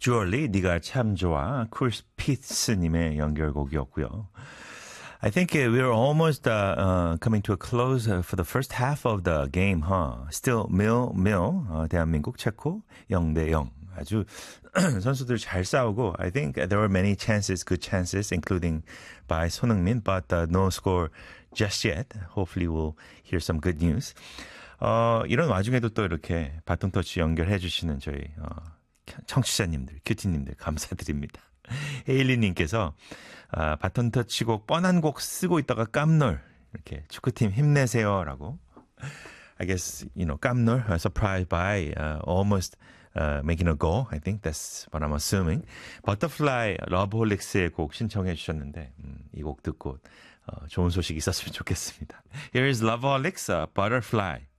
주얼리 네가 참 좋아 쿨스피츠님의 연결곡이었고요. I think we're almost coming to a close for the first half of the game, huh? Still 밀 대한민국 체코 0대0. 아주 선수들 잘 싸우고 I think there were many chances, good chances, including by 손흥민, but no score just yet. Hopefully we'll hear some good news. 이런 와중에도 또 이렇게 바통 터치 연결해 주시는 저희 청취자님들, 큐티님들 감사드립니다. 헤일리님께서 바톤 터치곡 뻔한 곡 쓰고 있다가 깜놀 이렇게 축구팀 힘내세요라고. I guess 깜놀 surprised by almost making a goal. I think that's what I'm assuming. Butterfly 러브홀릭스의 곡 신청해 주셨는데 이 곡 듣고 좋은 소식 있었으면 좋겠습니다. Here is Loveholics Butterfly.